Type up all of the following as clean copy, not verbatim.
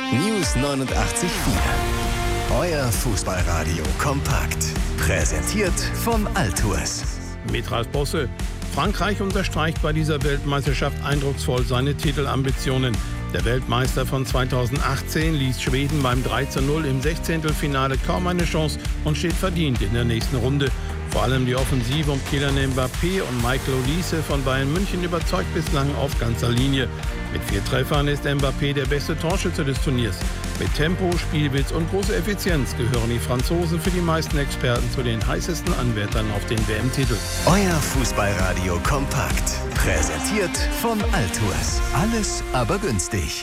News 89.4. Euer Fußballradio kompakt. Präsentiert vom Altours. Mit Ralf Bosse. Frankreich unterstreicht bei dieser Weltmeisterschaft eindrucksvoll seine Titelambitionen. Der Weltmeister von 2018 ließ Schweden beim 3:0 im 16. Finale kaum eine Chance und steht verdient in der nächsten Runde. Vor allem die Offensive um Kylian Mbappé und Michael Olise von Bayern München überzeugt bislang auf ganzer Linie. Mit 4 Treffern ist Mbappé der beste Torschütze des Turniers. Mit Tempo, Spielwitz und großer Effizienz gehören die Franzosen für die meisten Experten zu den heißesten Anwärtern auf den WM-Titel. Euer Fußballradio kompakt. Präsentiert vom Altours. Alles aber günstig.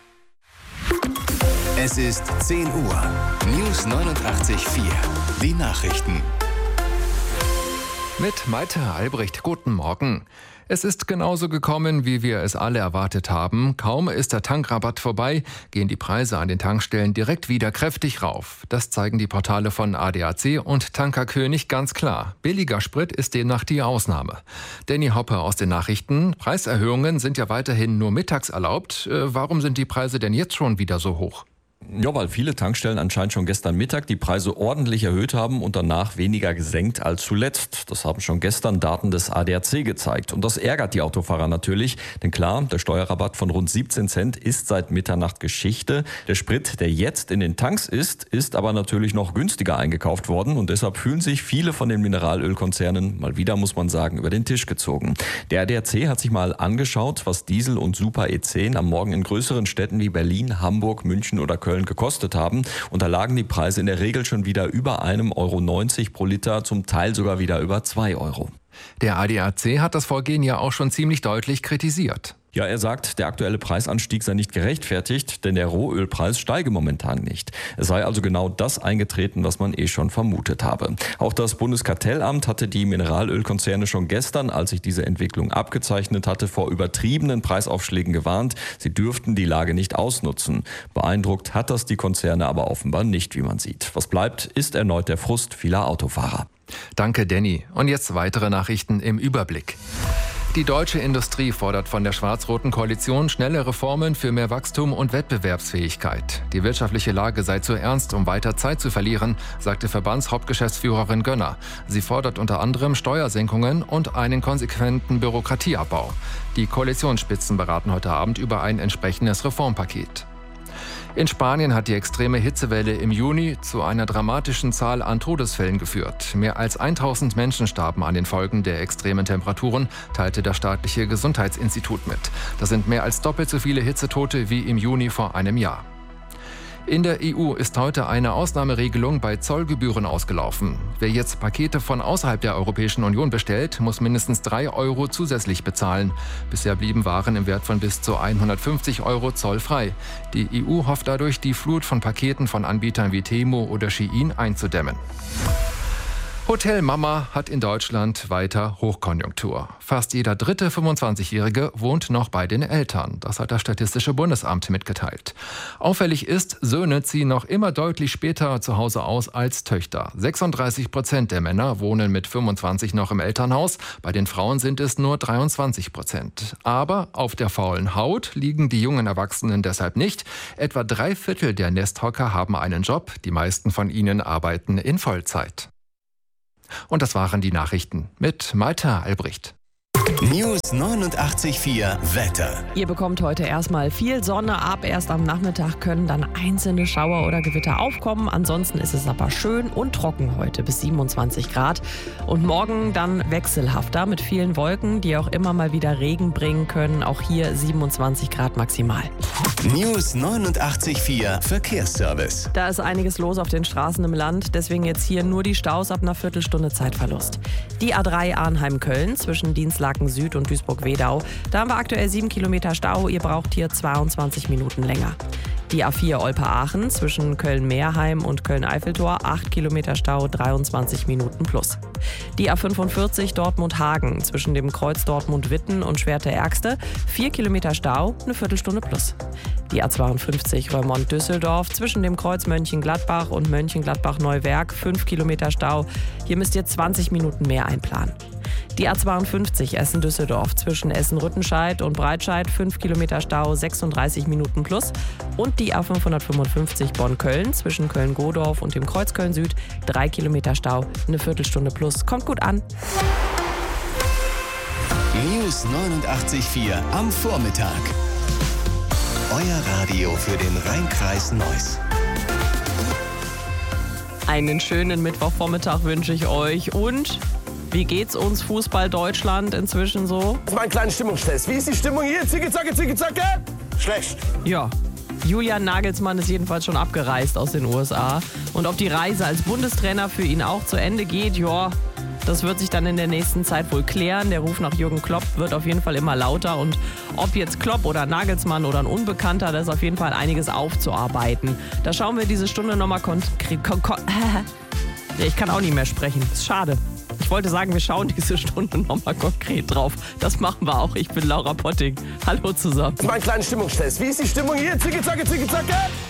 Es ist 10 Uhr. News 89.4. Die Nachrichten. Mit Malte Albrecht, guten Morgen. Es ist genauso gekommen, wie wir es alle erwartet haben. Kaum ist der Tankrabatt vorbei, gehen die Preise an den Tankstellen direkt wieder kräftig rauf. Das zeigen die Portale von ADAC und Tankerkönig ganz klar. Billiger Sprit ist demnach die Ausnahme. Danny Hopper aus den Nachrichten. Preiserhöhungen sind ja weiterhin nur mittags erlaubt. Warum sind die Preise denn jetzt schon wieder so hoch? Ja, weil viele Tankstellen anscheinend schon gestern Mittag die Preise ordentlich erhöht haben und danach weniger gesenkt als zuletzt. Das haben schon gestern Daten des ADAC gezeigt. Und das ärgert die Autofahrer natürlich. Denn klar, der Steuerrabatt von rund 17 Cent ist seit Mitternacht Geschichte. Der Sprit, der jetzt in den Tanks ist aber natürlich noch günstiger eingekauft worden. Und deshalb fühlen sich viele von den Mineralölkonzernen, mal wieder muss man sagen, über den Tisch gezogen. Der ADAC hat sich mal angeschaut, was Diesel und Super E10 am Morgen in größeren Städten wie Berlin, Hamburg, München oder Köln gekostet haben. Und da lagen die Preise in der Regel schon wieder über 1,90 € pro Liter, zum Teil sogar wieder über 2 €. Der ADAC hat das Vorgehen ja auch schon ziemlich deutlich kritisiert. Ja, er sagt, der aktuelle Preisanstieg sei nicht gerechtfertigt, denn der Rohölpreis steige momentan nicht. Es sei also genau das eingetreten, was man schon vermutet habe. Auch das Bundeskartellamt hatte die Mineralölkonzerne schon gestern, als sich diese Entwicklung abgezeichnet hatte, vor übertriebenen Preisaufschlägen gewarnt. Sie dürften die Lage nicht ausnutzen. Beeindruckt hat das die Konzerne aber offenbar nicht, wie man sieht. Was bleibt, ist erneut der Frust vieler Autofahrer. Danke, Danny. Und jetzt weitere Nachrichten im Überblick. Die deutsche Industrie fordert von der schwarz-roten Koalition schnelle Reformen für mehr Wachstum und Wettbewerbsfähigkeit. Die wirtschaftliche Lage sei zu ernst, um weiter Zeit zu verlieren, sagte Verbandshauptgeschäftsführerin Gönner. Sie fordert unter anderem Steuersenkungen und einen konsequenten Bürokratieabbau. Die Koalitionsspitzen beraten heute Abend über ein entsprechendes Reformpaket. In Spanien hat die extreme Hitzewelle im Juni zu einer dramatischen Zahl an Todesfällen geführt. Mehr als 1000 Menschen starben an den Folgen der extremen Temperaturen, teilte das staatliche Gesundheitsinstitut mit. Das sind mehr als doppelt so viele Hitzetote wie im Juni vor einem Jahr. In der EU ist heute eine Ausnahmeregelung bei Zollgebühren ausgelaufen. Wer jetzt Pakete von außerhalb der Europäischen Union bestellt, muss mindestens 3 € zusätzlich bezahlen. Bisher blieben Waren im Wert von bis zu 150 € zollfrei. Die EU hofft dadurch, die Flut von Paketen von Anbietern wie Temu oder Shein einzudämmen. Hotel Mama hat in Deutschland weiter Hochkonjunktur. Fast jeder dritte 25-Jährige wohnt noch bei den Eltern. Das hat das Statistische Bundesamt mitgeteilt. Auffällig ist, Söhne ziehen noch immer deutlich später zu Hause aus als Töchter. 36% der Männer wohnen mit 25 noch im Elternhaus. Bei den Frauen sind es nur 23%. Aber auf der faulen Haut liegen die jungen Erwachsenen deshalb nicht. Etwa 3/4 der Nesthocker haben einen Job. Die meisten von ihnen arbeiten in Vollzeit. Und das waren die Nachrichten mit Malte Albrecht. News 89.4 Wetter. Ihr bekommt heute erstmal viel Sonne ab. Erst am Nachmittag können dann einzelne Schauer oder Gewitter aufkommen. Ansonsten ist es aber schön und trocken heute bis 27 Grad. Und morgen dann wechselhafter mit vielen Wolken, die auch immer mal wieder Regen bringen können. Auch hier 27 Grad maximal. News 89.4 Verkehrsservice. Da ist einiges los auf den Straßen im Land. Deswegen jetzt hier nur die Staus ab einer Viertelstunde Zeitverlust. Die A3 Arnheim-Köln zwischen Dienstlaken Süd und Duisburg-Wedau. Da haben wir aktuell 7 Kilometer Stau. Ihr braucht hier 22 Minuten länger. Die A4 Olpe-Aachen zwischen Köln-Meerheim und Köln-Eiffeltor, 8 Kilometer Stau, 23 Minuten plus. Die A45 Dortmund-Hagen zwischen dem Kreuz Dortmund-Witten und Schwerte-Ergste, 4 Kilometer Stau, eine Viertelstunde plus. Die A52 Reumont-Düsseldorf zwischen dem Kreuz Mönchengladbach und Mönchengladbach-Neuwerk, 5 Kilometer Stau. Hier müsst ihr 20 Minuten mehr einplanen. Die A52 Essen-Düsseldorf zwischen Essen-Rüttenscheid und Breitscheid 5 Kilometer Stau, 36 Minuten plus. Und die A555 Bonn-Köln zwischen Köln-Godorf und dem Kreuz Köln-Süd 3 Kilometer Stau, eine Viertelstunde plus. Kommt gut an. News 89.4 am Vormittag. Euer Radio für den Rhein-Kreis Neuss. Einen schönen Mittwochvormittag wünsche ich euch. Und wie geht's uns Fußball Deutschland inzwischen so? Das ist mein kleiner Stimmungstest. Wie ist die Stimmung hier? Zicke, zacke, zicke, zacke? Schlecht. Ja. Julian Nagelsmann ist jedenfalls schon abgereist aus den USA. Und ob die Reise als Bundestrainer für ihn auch zu Ende geht, ja, das wird sich dann in der nächsten Zeit wohl klären. Der Ruf nach Jürgen Klopp wird auf jeden Fall immer lauter. Und ob jetzt Klopp oder Nagelsmann oder ein Unbekannter, da ist auf jeden Fall einiges aufzuarbeiten. Da schauen wir diese Stunde nochmal ich kann auch nicht mehr sprechen. Ist schade. Ich wollte sagen, wir schauen diese Stunde nochmal konkret drauf. Das machen wir auch. Ich bin Laura Potting. Hallo zusammen. Das ist mein kleiner Stimmungstest. Wie ist die Stimmung hier? Zicke, zacke, zicke, zacke?